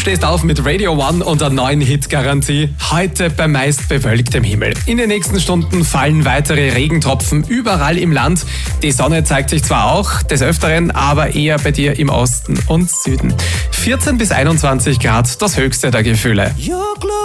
stehst auf mit Radio One und der neuen Hit-Garantie. Heute bei meist bewölktem Himmel. In den nächsten Stunden fallen weitere Regentropfen überall im Land. Die Sonne zeigt sich zwar auch des Öfteren, aber eher bei dir im Osten und Süden. 14 bis 21 Grad, das höchste der Gefühle.